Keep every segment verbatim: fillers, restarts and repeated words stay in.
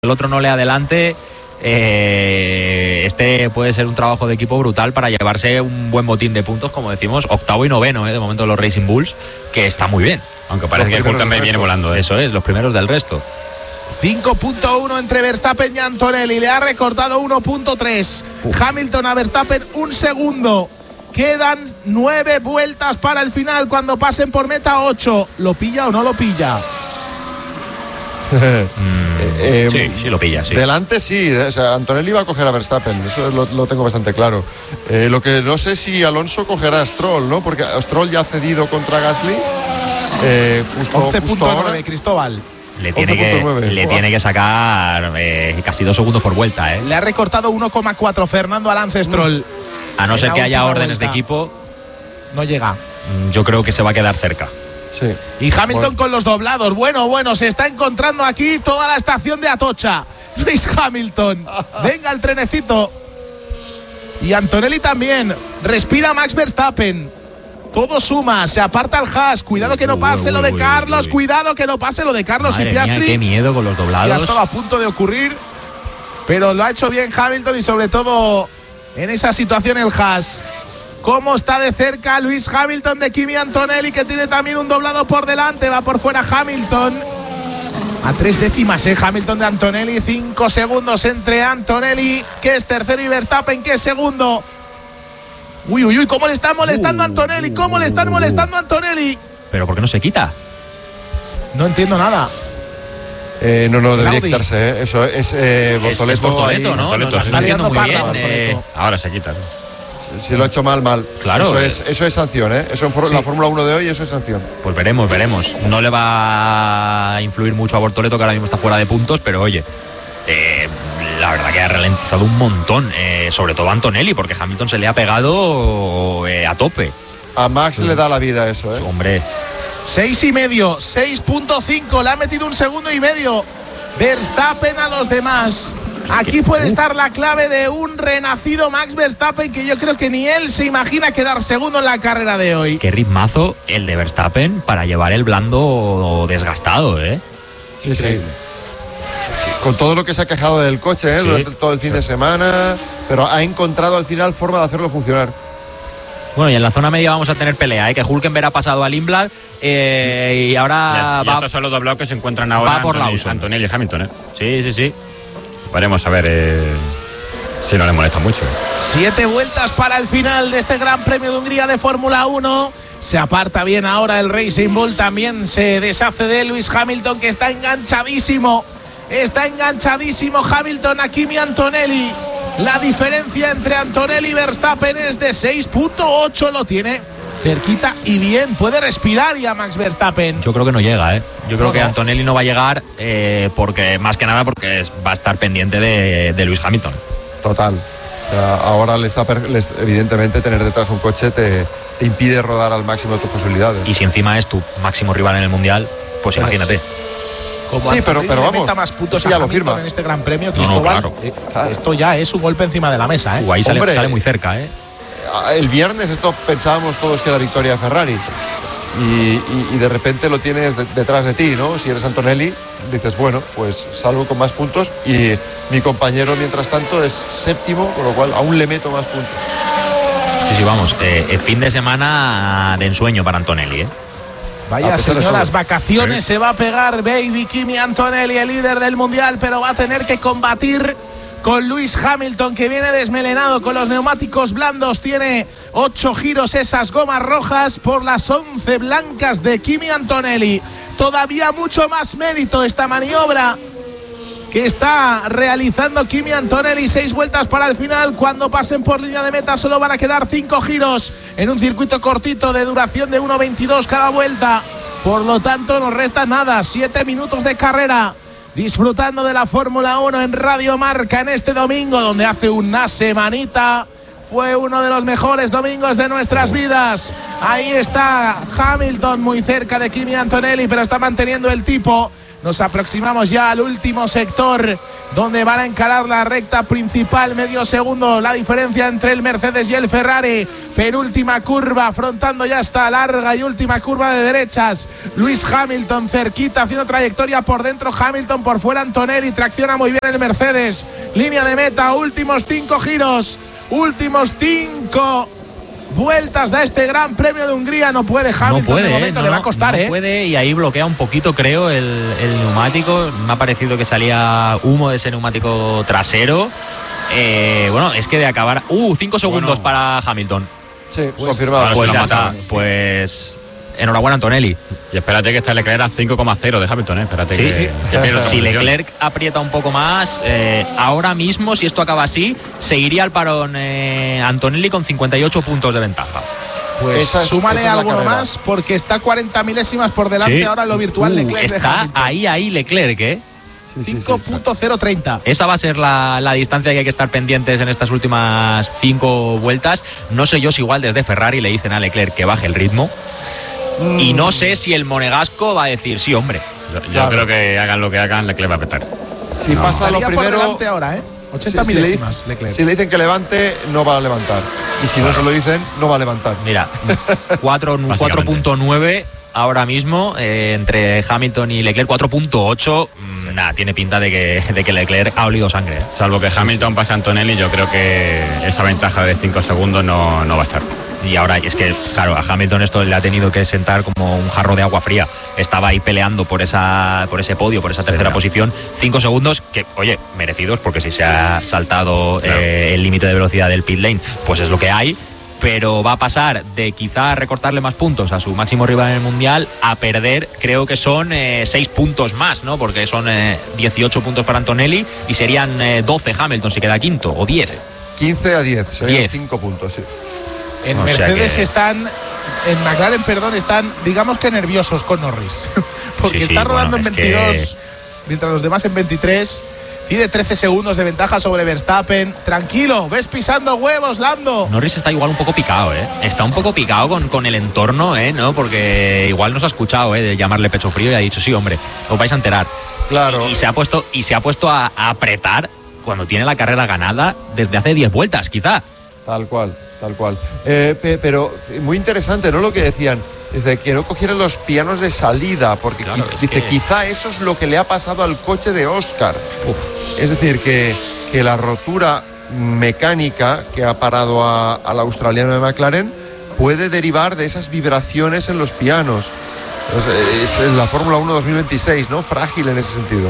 el otro no le adelante, eh, este puede ser un trabajo de equipo brutal para llevarse un buen botín de puntos, como decimos, octavo y noveno, eh, de momento los Racing Bulls, que está muy bien. Aunque parece que Hulkenberg también viene volando. ¿eh? Eso es, los primeros del resto. cinco punto uno entre Verstappen y Antonelli, le ha recortado uno punto tres. Hamilton a Verstappen un segundo. Quedan nueve vueltas para el final cuando pasen por meta ocho. ¿Lo pilla o no lo pilla? mm, eh, sí, sí lo pilla, sí. Delante sí, o sea, Antonelli va a coger a Verstappen, eso lo, lo tengo bastante claro. Eh, lo que no sé si Alonso cogerá a Stroll, ¿no? Porque Stroll ya ha cedido contra Gasly. Eh, once punto nueve, Cristóbal. Le tiene, que, le tiene que sacar eh, casi dos segundos por vuelta, ¿eh? Le ha recortado uno coma cuatro Fernando Alonso Stroll. A no ser que haya órdenes vuelta. de equipo, no llega. Yo creo que se va a quedar cerca. Sí. Y Hamilton bueno. con los doblados. Bueno, bueno, se está encontrando aquí toda la estación de Atocha. Lewis Hamilton. Venga el trenecito. Y Antonelli también. Respira Max Verstappen. Todo suma, se aparta el Haas. Cuidado que no pase uy, uy, lo de Carlos. Uy, uy. Cuidado que no pase lo de Carlos Madre y Piastri. Mía, qué miedo con los doblados. Ya estaba a punto de ocurrir. Pero lo ha hecho bien Hamilton y sobre todo en esa situación el Haas. Cómo está de cerca Lewis Hamilton de Kimi Antonelli, que tiene también un doblado por delante. Va por fuera Hamilton. A tres décimas, ¿eh? Hamilton de Antonelli. Cinco segundos entre Antonelli, que es tercero, y Verstappen, que es segundo. Uy, uy, uy, cómo le están molestando a Antonelli. Cómo le están molestando a Antonelli. ¿Pero por qué no se quita? No entiendo nada. Eh, no, no, debería quitarse, ¿eh? Eso es eh, Bortoleto. Es Bortoleto, ahí, ¿no? Bortoleto, no, sí. está liando muy bien. Eh, ahora se quita. Si lo ha hecho mal, mal. Claro. Eso es, eso es sanción, ¿eh? Eso en for- sí. La Fórmula uno de hoy, eso es sanción. Pues veremos, veremos. No le va a influir mucho a Bortoleto, que ahora mismo está fuera de puntos, pero oye, eh, la verdad que ha ralentizado un montón, eh, sobre todo a Antonelli, porque Hamilton se le ha pegado eh, a tope. A Max sí. le da la vida eso, ¿eh? Hombre. Seis y medio, seis punto cinco, le ha metido un segundo y medio. Verstappen a los demás. Aquí puede estar la clave de un renacido Max Verstappen, que yo creo que ni él se imagina quedar segundo en la carrera de hoy. Qué ritmazo el de Verstappen para llevar el blando desgastado, ¿eh? Sí, sí. sí. Con todo lo que se ha quejado del coche, ¿eh? Sí, durante todo el fin sí. de semana, pero ha encontrado al final forma de hacerlo funcionar. Bueno, y en la zona media vamos a tener pelea, ¿eh? Que Hulkenberg ha pasado al Lindblad eh, y ahora ya, ya va. Estos son los doblados que se encuentran ahora va por Antonelli, Antonelli y Hamilton, ¿eh? Sí, sí, sí. Veremos a ver eh, si no le molesta mucho. Siete vueltas para el final de este Gran Premio de Hungría de Fórmula uno. Se aparta bien ahora el Racing Bull. También se deshace de Lewis Hamilton, que está enganchadísimo. Está enganchadísimo Hamilton a Kimi Antonelli. La diferencia entre Antonelli y Verstappen es de seis punto ocho. Lo tiene cerquita y bien. Puede respirar ya Max Verstappen. Yo creo que no llega, ¿eh? Yo creo no, que no. Antonelli no va a llegar eh, porque, más que nada, porque va a estar pendiente de, de Lewis Hamilton. Total. O sea, ahora le está per- les, evidentemente tener detrás un coche te, te impide rodar al máximo de tus posibilidades. Y si encima es tu máximo rival en el Mundial, pues imagínate. Como sí, pero, pero vamos, más puntos sí, ya a lo Hamilton firma en este Gran Premio, No, Cristóbal. no, claro. eh, esto ya es un golpe encima de la mesa, ¿eh? Uh, ahí sale, Hombre, sale muy cerca, ¿eh? El viernes esto pensábamos todos que era victoria de Ferrari. Y, y, y de repente lo tienes de, detrás de ti, ¿no? Si eres Antonelli, dices, bueno, pues salgo con más puntos. Y mi compañero, mientras tanto, es séptimo, con lo cual aún le meto más puntos. Sí, sí, vamos. Eh, el fin de semana de ensueño para Antonelli, ¿eh? Vaya señoras, vacaciones se va a pegar Baby Kimi Antonelli, el líder del Mundial, pero va a tener que combatir con Lewis Hamilton, que viene desmelenado con los neumáticos blandos. Tiene ocho giros esas gomas rojas por las once blancas de Kimi Antonelli. Todavía mucho más mérito esta maniobra que está realizando Kimi Antonelli. Seis vueltas para el final. Cuando pasen por línea de meta solo van a quedar cinco giros en un circuito cortito de duración de uno veintidós cada vuelta. Por lo tanto nos resta nada, siete minutos de carrera. Disfrutando de la Fórmula uno en Radio Marca en este domingo, donde hace una semanita fue uno de los mejores domingos de nuestras vidas. Ahí está Hamilton muy cerca de Kimi Antonelli, pero está manteniendo el tipo. Nos aproximamos ya al último sector donde van a encarar la recta principal. Medio segundo la diferencia entre el Mercedes y el Ferrari. Penúltima curva, afrontando ya esta larga y última curva de derechas. Lewis Hamilton cerquita, haciendo trayectoria por dentro. Hamilton por fuera, Antonelli. Tracciona muy bien el Mercedes. Línea de meta, últimos cinco giros. Últimos cinco vueltas da este Gran Premio de Hungría. No puede Hamilton, no puede, de momento no, le va a costar, no ¿eh? puede, y ahí bloquea un poquito, creo, el, el neumático. Me ha parecido que salía humo de ese neumático trasero. Eh, bueno, es que de acabar. Uh, cinco segundos bueno. para Hamilton. Sí, pues, confirmado. Pues ya está. Pues enhorabuena, Antonelli. Y espérate que está Leclerc a cinco coma cero de Hamilton, ¿eh? Espérate sí, que, sí. que si Leclerc aprieta un poco más, eh, ahora mismo, si esto acaba así, seguiría al parón eh, Antonelli con cincuenta y ocho puntos de ventaja. Pues esa es, súmale esa es alguno más, porque está cuarenta milésimas por delante sí. ahora en lo virtual. Uh, Leclerc de está Hamilton. ahí, ahí Leclerc, ¿eh? cinco punto cero treinta. Esa va a ser la, la distancia que hay que estar pendientes en estas últimas cinco vueltas. No sé yo si igual desde Ferrari le dicen a Leclerc que baje el ritmo. Mm. Y no sé si el monegasco va a decir sí, hombre. Yo, yo claro. creo que hagan lo que hagan, Leclerc va a petar. Si no. pasa Estaría lo primero. Por delante ahora, ¿eh? ochenta si, milésimas, si le, Leclerc. Si le dicen que levante, no va a levantar. Y si claro. no se lo dicen, no va a levantar. Mira, cuatro punto nueve ahora mismo eh, entre Hamilton y Leclerc. Cuatro punto ocho. Mmm, nada, tiene pinta de que, de que Leclerc ha olido sangre, ¿eh? Salvo que Hamilton pase a Antonelli, yo creo que esa ventaja de cinco segundos no, no va a estar. Y ahora es que, claro, a Hamilton esto le ha tenido que sentar como un jarro de agua fría. Estaba ahí peleando por esa por ese podio, por esa tercera sí, posición. Cinco segundos que, oye, merecidos, porque si se ha saltado claro. eh, el límite de velocidad del pit lane, pues es lo que hay. Pero va a pasar de quizá recortarle más puntos a su máximo rival en el Mundial a perder, creo que son eh, seis puntos más, ¿no? Porque son eh, dieciocho puntos para Antonelli y serían eh, doce Hamilton si queda quinto, o diez. quince a diez, serían cinco puntos, sí. En o Mercedes que... están, en McLaren, perdón, están, digamos que nerviosos con Norris. Porque sí, sí, está rodando bueno, en veintidós, que... mientras los demás en veintitrés. Tiene trece segundos de ventaja sobre Verstappen. Tranquilo, ves pisando huevos, Lando. Norris está igual un poco picado, ¿eh? Está un poco picado con, con el entorno, ¿eh? ¿No? Porque igual nos ha escuchado, ¿eh? De llamarle pecho frío y ha dicho, sí, hombre, os vais a enterar. Claro. Y, y se ha puesto, y se ha puesto a, a apretar cuando tiene la carrera ganada desde hace diez vueltas, quizá. Tal cual, tal cual. Eh, pe, pero muy interesante, ¿no? Lo que decían. Dice que no cogieran los pianos de salida, porque claro, qui- dice que... quizá eso es lo que le ha pasado al coche de Oscar. Uf. Es decir, que, que la rotura mecánica que ha parado a, al australiano de McLaren puede derivar de esas vibraciones en los pianos. Es, es la Fórmula uno dos mil veintiséis, ¿no? Frágil en ese sentido.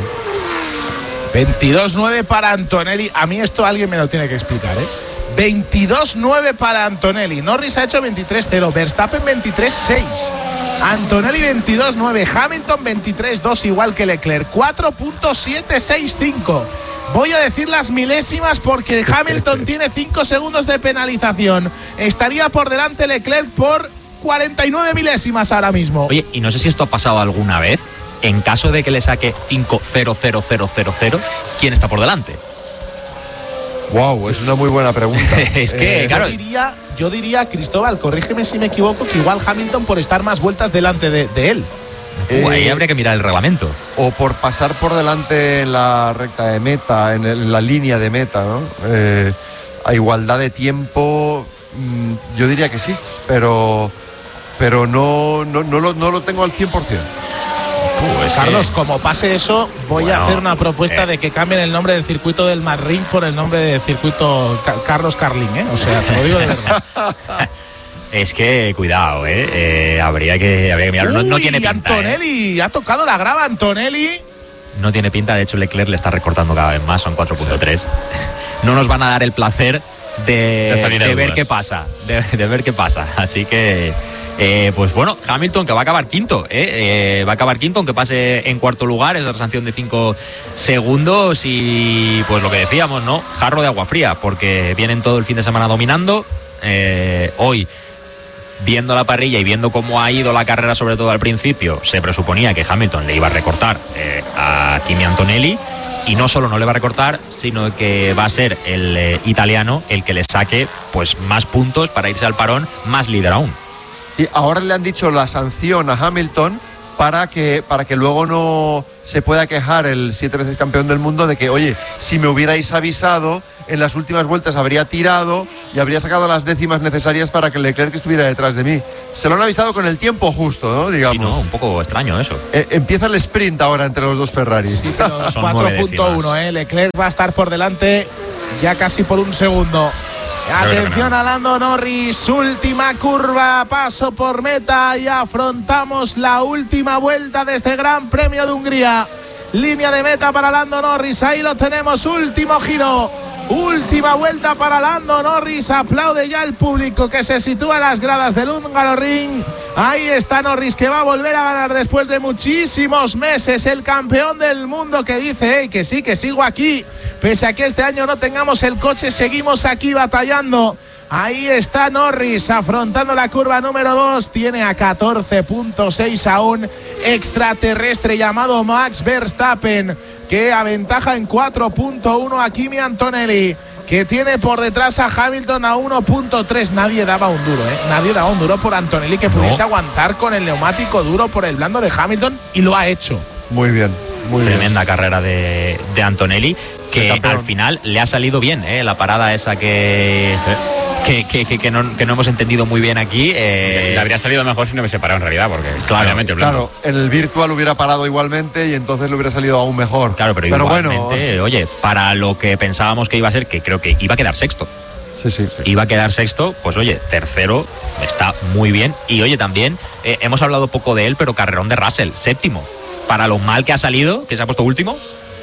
veintidós nueve para Antonelli. A mí esto alguien me lo tiene que explicar, ¿eh? veintidós nueve para Antonelli. Norris ha hecho veintitrés cero. Verstappen veintitrés seis. Antonelli veintidós nueve. Hamilton veintitrés dos, igual que Leclerc. cuatro punto siete seis cinco. Voy a decir las milésimas porque Hamilton tiene cinco segundos de penalización. Estaría por delante Leclerc por cuarenta y nueve milésimas ahora mismo. Oye, y no sé si esto ha pasado alguna vez. En caso de que le saque cinco cero cero cero cero cero, ¿quién está por delante? Wow, es una muy buena pregunta. Es que, eh, claro. Yo diría, yo diría, Cristóbal, corrígeme si me equivoco, que igual Hamilton por estar más vueltas delante de, de él. Uh, ahí eh, habría que mirar el reglamento. O por pasar por delante en la recta de meta, en, el, en la línea de meta, ¿no? Eh, a igualdad de tiempo, mmm, yo diría que sí, pero, pero no, no, no, lo, no lo tengo al cien por ciento. Pues Carlos, que... como pase eso, voy bueno, a hacer una propuesta eh. de que cambien el nombre del circuito del Madrid por el nombre del circuito Ca- Carlos Carlín, ¿eh? O sea, te lo digo de verdad. Es que, cuidado, ¿eh? eh habría, que, habría que mirarlo. No, no tiene pinta. Antonelli, ¿eh? ha tocado la grava Antonelli. No tiene pinta, de hecho Leclerc le está recortando cada vez más, son cuatro punto tres. Sí. No nos van a dar el placer de, de, de ver qué pasa, de, de ver qué pasa. Así que... Eh, pues bueno, Hamilton que va a acabar quinto, ¿eh? Eh, va a acabar quinto, aunque pase en cuarto lugar, esa sanción de cinco segundos y pues lo que decíamos, ¿no? Jarro de agua fría, porque vienen todo el fin de semana dominando. Eh, hoy, viendo la parrilla y viendo cómo ha ido la carrera, sobre todo al principio, se presuponía que Hamilton le iba a recortar eh, a Kimi Antonelli. Y no solo no le va a recortar, sino que va a ser el eh, italiano el que le saque pues más puntos para irse al parón, más líder aún. Y ahora le han dicho la sanción a Hamilton para que, para que luego no se pueda quejar el siete veces campeón del mundo de que, oye, si me hubierais avisado, en las últimas vueltas habría tirado y habría sacado las décimas necesarias para que Leclerc estuviera detrás de mí. Se lo han avisado con el tiempo justo, ¿no? Digamos. Sí, no, un poco extraño eso. Eh, empieza el sprint ahora entre los dos Ferrari. Sí, pero cuatro punto uno, ¿eh? Leclerc va a estar por delante ya casi por un segundo. Atención a Lando Norris, última curva, paso por meta y afrontamos la última vuelta de este Gran Premio de Hungría. Línea de meta para Lando Norris, ahí lo tenemos, último giro, última vuelta para Lando Norris, aplaude ya el público que se sitúa en las gradas del Hungaroring. Ahí está Norris, que va a volver a ganar después de muchísimos meses, el campeón del mundo que dice, hey, que sí, que sigo aquí, pese a que este año no tengamos el coche, seguimos aquí batallando. Ahí está Norris afrontando la curva número dos, tiene a catorce punto seis a un extraterrestre llamado Max Verstappen, que aventaja en cuatro punto uno a Kimi Antonelli, que tiene por detrás a Hamilton a uno punto tres. Nadie daba un duro, ¿eh? Nadie daba un duro por Antonelli que pudiese no. aguantar con el neumático duro por el blando de Hamilton, y lo ha hecho. Muy bien, muy Tremenda bien. carrera de, de Antonelli, que al final le ha salido bien, ¿eh? La parada esa que... Que, que, que, que, no, que no hemos entendido muy bien aquí. Eh... Le habría salido mejor si no hubiese parado en realidad, porque claramente claro, en el virtual hubiera parado igualmente y entonces le hubiera salido aún mejor. Claro, pero, pero igualmente, bueno, oye, para lo que pensábamos que iba a ser, que creo que iba a quedar sexto. Sí, sí. Iba a quedar sexto, pues oye, tercero, está muy bien. Y oye, también eh, hemos hablado poco de él, pero carrerón de Russell, séptimo. Para lo mal que ha salido, que se ha puesto último.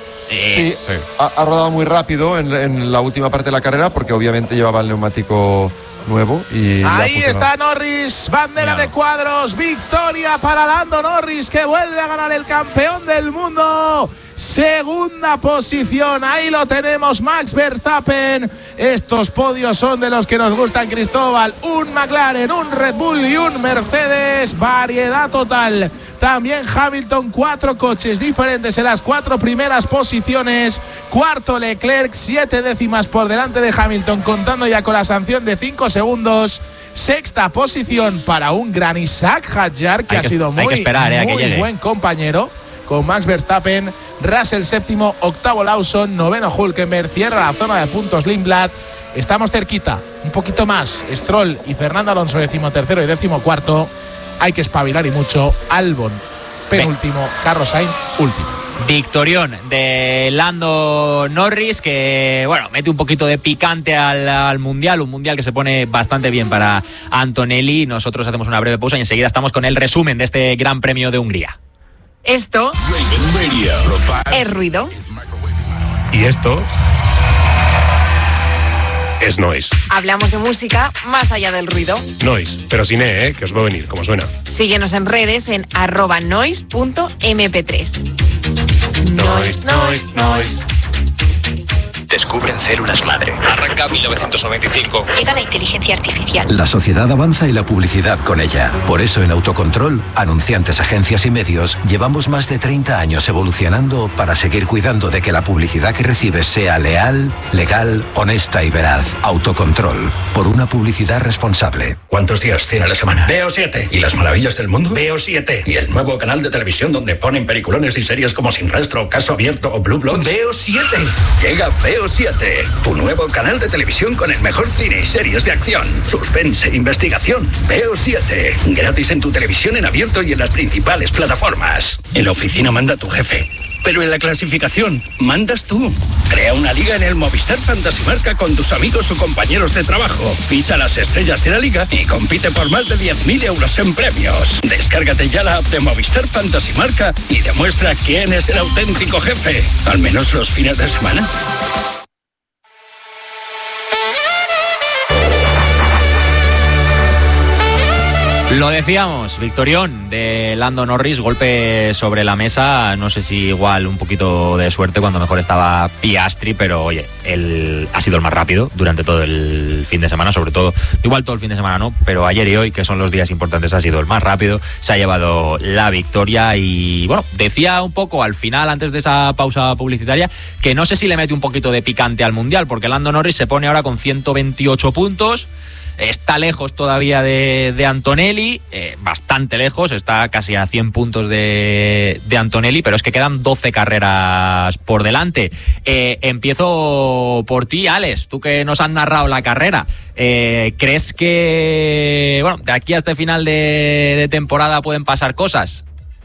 Eh, sí, sí. Ha, ha rodado muy rápido en, en la última parte de la carrera porque obviamente llevaba el neumático nuevo y ahí está Norris, bandera Mira. de cuadros, victoria para Lando Norris, que vuelve a ganar el campeón del mundo. Segunda posición, ahí lo tenemos, Max Verstappen. Estos podios son de los que nos gustan, Cristóbal. Un McLaren, un Red Bull y un Mercedes, variedad total. También Hamilton, cuatro coches diferentes en las cuatro primeras posiciones. Cuarto Leclerc, siete décimas por delante de Hamilton, contando ya con la sanción de cinco segundos. Sexta posición para un gran Isaac Hadjar, que, que ha sido muy, esperar, eh, muy buen compañero con Max Verstappen. Russell séptimo, octavo Lawson, noveno Hülkenberg, cierra la zona de puntos Lindblad. Estamos cerquita, un poquito más. Stroll y Fernando Alonso decimotercero y decimocuarto. Hay que espabilar y mucho. Albon penúltimo, Carlos Sainz último. Victorión de Lando Norris, que bueno, mete un poquito de picante al, al Mundial, un Mundial que se pone bastante bien para Antonelli. Nosotros hacemos una breve pausa y enseguida estamos con el resumen de este Gran Premio de Hungría. Esto es ruido. Y esto es noise. Hablamos de música más allá del ruido. Noise, pero sin E, ¿eh? Que os va a venir, como suena. Síguenos en redes en arroba noise punto eme pe tres. Noise, noise, noise. Descubren células madre. Arranca mil novecientos noventa y cinco. Llega la inteligencia artificial. La sociedad avanza y la publicidad con ella. Por eso en Autocontrol, anunciantes, agencias y medios, llevamos más de treinta años evolucionando para seguir cuidando de que la publicidad que recibes sea leal, legal, honesta y veraz. Autocontrol, por una publicidad responsable. ¿Cuántos días tiene la semana? Veo siete. ¿Y las maravillas del mundo? Veo siete. ¿Y el nuevo canal de televisión donde ponen peliculones y series como Sin Rastro, Caso Abierto o Blue Bloods? Veo siete. Llega Veo siete, tu nuevo canal de televisión con el mejor cine y series de acción, suspense e investigación. Veo siete, gratis en tu televisión en abierto y en las principales plataformas. En la oficina manda tu jefe, pero en la clasificación mandas tú. Crea una liga en el Movistar Fantasy Marca con tus amigos o compañeros de trabajo. Ficha las estrellas de la liga y compite por más de diez mil euros en premios. Descárgate ya la app de Movistar Fantasy Marca y demuestra quién es el auténtico jefe, al menos los fines de semana. Lo decíamos, victorión de Lando Norris, golpe sobre la mesa, no sé si igual un poquito de suerte cuando mejor estaba Piastri, pero oye, él ha sido el más rápido durante todo el fin de semana, sobre todo, igual todo el fin de semana no, pero ayer y hoy, que son los días importantes, ha sido el más rápido, se ha llevado la victoria y bueno, decía un poco al final, antes de esa pausa publicitaria, que no sé si le mete un poquito de picante al Mundial, porque Lando Norris se pone ahora con ciento veintiocho puntos, Está lejos todavía de, de Antonelli, eh, bastante lejos, está casi a cien puntos de, de Antonelli, pero es que quedan doce carreras por delante. Eh, empiezo por ti, Alex, tú que nos has narrado la carrera. Eh, ¿Crees que, bueno, de aquí a este final de, de temporada pueden pasar cosas?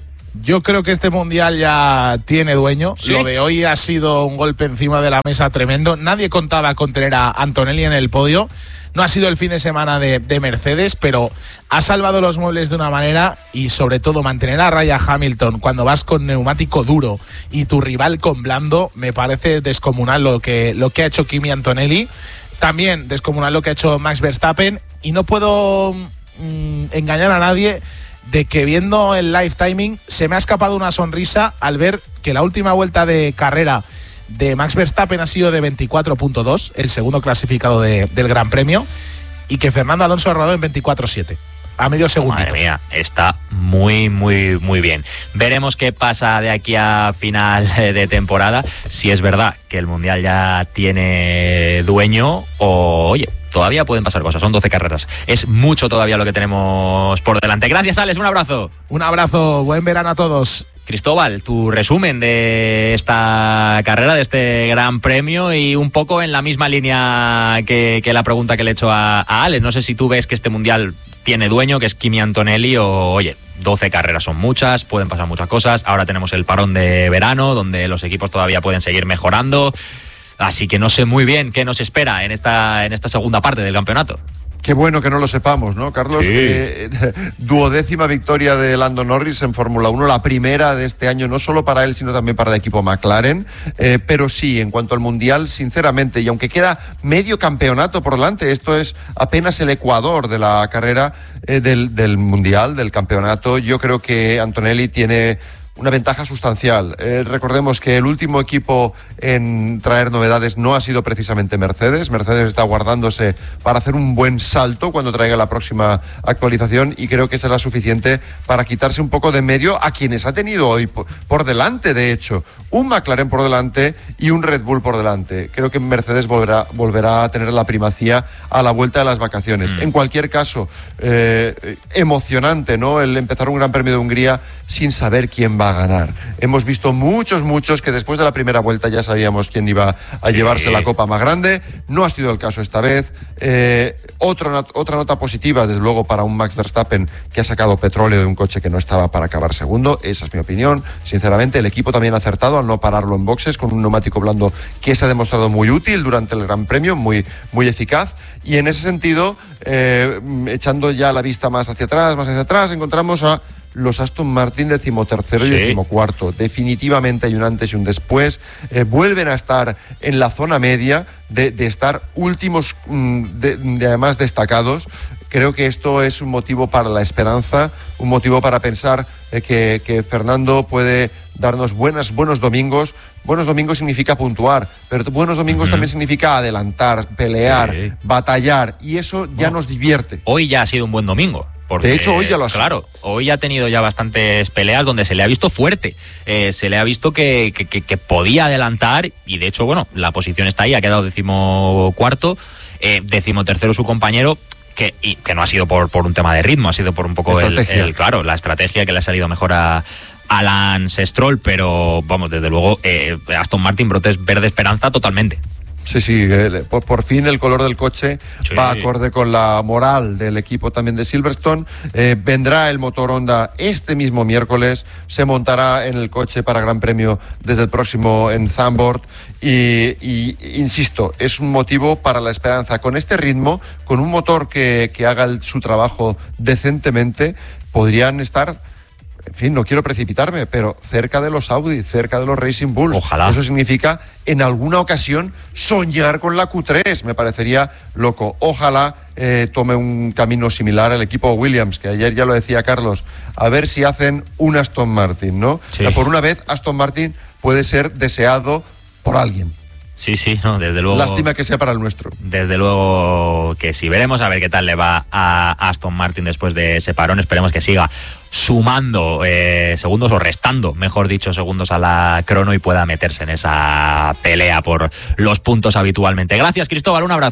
Yo creo que este mundial ya tiene dueño. ¿Sí? Lo de hoy ha sido un golpe encima de la mesa tremendo. Nadie contaba con tener a Antonelli en el podio. No ha sido el fin de semana de, de Mercedes, pero ha salvado los muebles de una manera y sobre todo mantener a raya Hamilton cuando vas con neumático duro y tu rival con blando, me parece descomunal lo que, lo que ha hecho Kimi Antonelli. También descomunal lo que ha hecho Max Verstappen, y no puedo mmm, engañar a nadie de que viendo el live timing se me ha escapado una sonrisa al ver que la última vuelta de carrera de Max Verstappen ha sido de veinticuatro punto dos, el segundo clasificado de, del Gran Premio, y que Fernando Alonso ha rodado en veinticuatro siete. A medio segundo. Madre mía, está muy, muy, muy bien. Veremos qué pasa de aquí a final de temporada, si es verdad que el Mundial ya tiene dueño o, oye, todavía pueden pasar cosas, son doce carreras. Es mucho todavía lo que tenemos por delante. Gracias, Alex, un abrazo. Un abrazo, buen verano a todos. Cristóbal, tu resumen de esta carrera, de este Gran Premio, y un poco en la misma línea que, que la pregunta que le he hecho a, a Alex. No sé si tú ves que este Mundial tiene dueño, que es Kimi Antonelli, o oye, doce carreras son muchas, pueden pasar muchas cosas. Ahora tenemos el parón de verano, donde los equipos todavía pueden seguir mejorando. Así que no sé muy bien qué nos espera en esta, en esta segunda parte del campeonato. Qué bueno que no lo sepamos, ¿no, Carlos? Sí. Eh, duodécima victoria de Lando Norris en Fórmula uno, la primera de este año, no solo para él, sino también para el equipo McLaren. Eh, pero sí, en cuanto al Mundial, sinceramente, y aunque queda medio campeonato por delante, esto es apenas el ecuador de la carrera eh, del, del Mundial, del campeonato, yo creo que Antonelli tiene una ventaja sustancial. Eh, recordemos que el último equipo en traer novedades no ha sido precisamente Mercedes. Mercedes está guardándose para hacer un buen salto cuando traiga la próxima actualización, y creo que será suficiente para quitarse un poco de medio a quienes ha tenido hoy por, por delante, de hecho, un McLaren por delante y un Red Bull por delante. Creo que Mercedes volverá, volverá a tener la primacía a la vuelta de las vacaciones. Mm. En cualquier caso, eh, emocionante, ¿no?, el empezar un Gran Premio de Hungría sin saber quién va a ganar. Hemos visto muchos, muchos que después de la primera vuelta ya sabíamos quién iba a sí. llevarse la copa más grande. No ha sido el caso esta vez. Eh, otra, otra nota positiva, desde luego, para un Max Verstappen que ha sacado petróleo de un coche que no estaba para acabar segundo. Esa es mi opinión. Sinceramente, el equipo también ha acertado al no pararlo en boxes con un neumático blando que se ha demostrado muy útil durante el Gran Premio, muy, muy eficaz. Y en ese sentido, eh, echando ya la vista más hacia atrás, más hacia atrás, encontramos a los Aston Martin decimotercero sí. y decimocuarto. Definitivamente hay un antes y un después. Eh, vuelven a estar en la zona media de, de estar últimos, de, de además destacados. Creo que esto es un motivo para la esperanza, un motivo para pensar eh, que, que Fernando puede darnos buenas, buenos domingos. Buenos domingos significa puntuar, pero buenos domingos uh-huh. también significa adelantar, pelear, sí. batallar, y eso ya no. nos divierte. Hoy ya ha sido un buen domingo. Porque, de hecho, hoy ya lo ha sido. Claro, hoy ha tenido ya bastantes peleas donde se le ha visto fuerte, eh, se le ha visto que, que, que podía adelantar, y de hecho, bueno, la posición está ahí, ha quedado decimocuarto, eh, decimotercero su compañero, que, y, que no ha sido por, por un tema de ritmo, ha sido por un poco el, el, claro, la estrategia que le ha salido mejor a a Lance Stroll, pero vamos, desde luego, eh, Aston Martin brotes verde esperanza totalmente. Sí, sí, eh, por, por fin el color del coche sí. va acorde con la moral del equipo también de Silverstone. Eh, vendrá el motor Honda este mismo miércoles, se montará en el coche para Gran Premio desde el próximo en Zandvoort y, y insisto, es un motivo para la esperanza. Con este ritmo, con un motor que, que haga el, su trabajo decentemente, podrían estar... En fin, no quiero precipitarme, pero cerca de los Audi, cerca de los Racing Bulls. Ojalá. Eso significa, en alguna ocasión, soñar con la Q tres. Me parecería loco. Ojalá eh, tome un camino similar al equipo Williams, que ayer ya lo decía Carlos. A ver si hacen un Aston Martin, ¿no? Sí. Por una vez, Aston Martin puede ser deseado por alguien. Sí, sí, no, desde luego. Lástima que sea para el nuestro. Desde luego que sí. Veremos a ver qué tal le va a Aston Martin después de ese parón. Esperemos que siga sumando eh, segundos o restando, mejor dicho, segundos a la crono y pueda meterse en esa pelea por los puntos habitualmente. Gracias, Cristóbal. Un abrazo.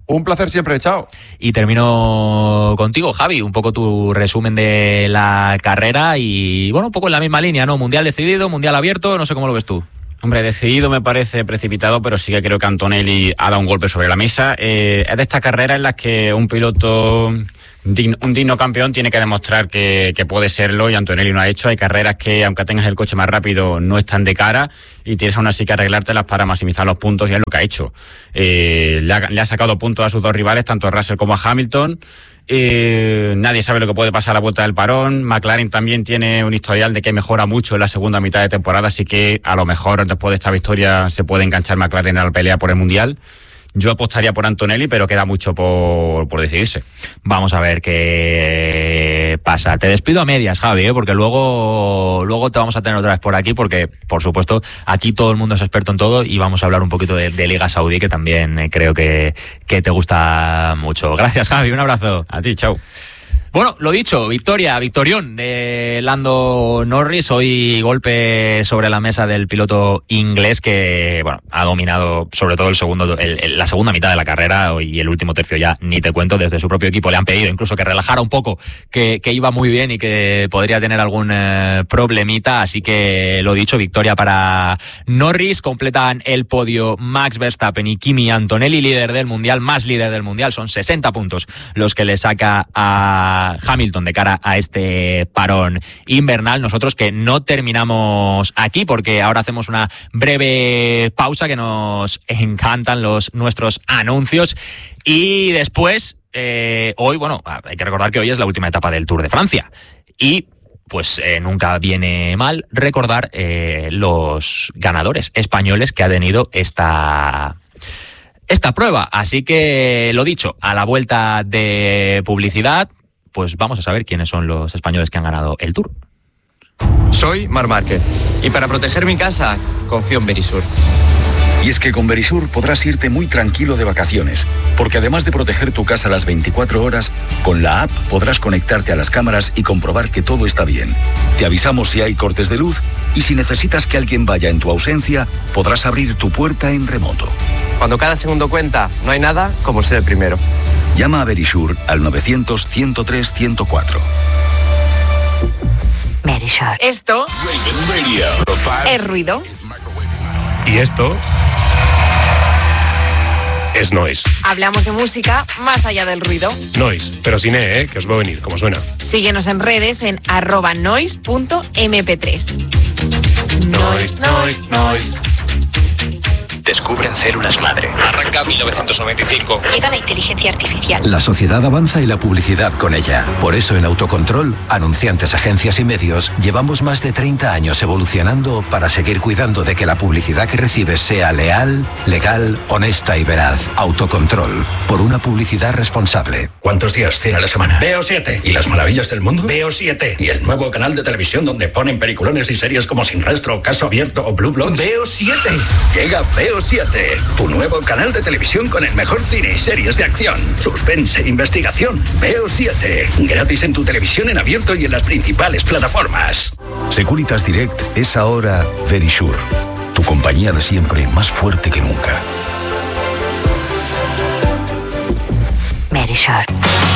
Un placer siempre, chao. Y termino contigo, Javi, un poco tu resumen de la carrera y, bueno, un poco en la misma línea, ¿no? Mundial decidido, mundial abierto, no sé cómo lo ves tú. Hombre, decidido me parece precipitado, pero sí que creo que Antonelli ha dado un golpe sobre la mesa. Eh, es de estas carreras en las que un piloto, digno, un digno campeón, tiene que demostrar que, que puede serlo, y Antonelli lo ha hecho. Hay carreras que, aunque tengas el coche más rápido, no están de cara y tienes aún así que arreglártelas para maximizar los puntos, y es lo que ha hecho. Eh, le, ha, le ha sacado puntos a sus dos rivales, tanto a Russell como a Hamilton. Eh, nadie sabe lo que puede pasar a la vuelta del parón. McLaren también tiene un historial de que mejora mucho en la segunda mitad de temporada, así que a lo mejor después de esta victoria se puede enganchar McLaren a la pelea por el Mundial. Yo apostaría por Antonelli, pero queda mucho por, por decidirse. Vamos a ver qué pasa. Te despido a medias, Javi, ¿eh? porque luego, luego te vamos a tener otra vez por aquí, porque, por supuesto, aquí todo el mundo es experto en todo y vamos a hablar un poquito de, de Liga Saudí, que también eh, creo que, que te gusta mucho. Gracias, Javi. Un abrazo. A ti, chao. Bueno, lo dicho, victoria, victorión de Lando Norris. Hoy golpe sobre la mesa del piloto inglés que, bueno, ha dominado sobre todo el segundo, el, el, la segunda mitad de la carrera, y el último tercio ya ni te cuento. Desde su propio equipo le han pedido incluso que relajara un poco, que, que iba muy bien y que podría tener algún eh, problemita. Así que lo dicho, victoria para Norris. Completan el podio Max Verstappen y Kimi Antonelli, líder del Mundial, más líder del Mundial. Son sesenta puntos los que le saca a Hamilton de cara a este parón invernal. Nosotros que no terminamos aquí, porque ahora hacemos una breve pausa, que nos encantan los nuestros anuncios, y después eh, hoy, bueno, hay que recordar que hoy es la última etapa del Tour de Francia y pues eh, nunca viene mal recordar eh, los ganadores españoles que ha tenido esta esta prueba. Así que lo dicho, a la vuelta de publicidad, pues vamos a saber quiénes son los españoles que han ganado el Tour. Soy Marc Márquez y para proteger mi casa confío en Verisur. Y es que con Verisur podrás irte muy tranquilo de vacaciones, porque además de proteger tu casa las veinticuatro horas, con la app podrás conectarte a las cámaras y comprobar que todo está bien. Te avisamos si hay cortes de luz, y si necesitas que alguien vaya en tu ausencia, podrás abrir tu puerta en remoto. Cuando cada segundo cuenta, no hay nada como ser el primero. Llama a Verisur al novecientos, ciento tres, ciento cuatro. Verisur. Esto es ruido. Y esto es Noise. Hablamos de música más allá del ruido. Noise, pero sin E, ¿eh? Que os va a venir, como suena. Síguenos en redes en arroba noise punto eme pe tres. Noise, noise, noise. Descubren células madre. Arranca mil novecientos noventa y cinco. Llega la inteligencia artificial. La sociedad avanza y la publicidad con ella. Por eso en Autocontrol, anunciantes, agencias y medios, llevamos más de treinta años evolucionando para seguir cuidando de que la publicidad que recibes sea leal, legal, honesta y veraz. Autocontrol, por una publicidad responsable. ¿Cuántos días tiene la semana? Veo siete. ¿Y las maravillas del mundo? Veo siete. ¿Y el nuevo canal de televisión donde ponen peliculones y series como Sin Rastro, Caso Abierto o Blue Bloods? Veo siete. Llega Veo siete, tu nuevo canal de televisión con el mejor cine y series de acción, suspense e investigación. Veo siete, gratis en tu televisión en abierto y en las principales plataformas. Securitas Direct es ahora Verisur, tu compañía de siempre más fuerte que nunca. Verisur.